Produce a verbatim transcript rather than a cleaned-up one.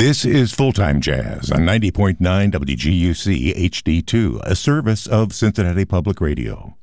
This is Full-Time Jazz on ninety point nine W G U C H D two, a service of Cincinnati Public Radio.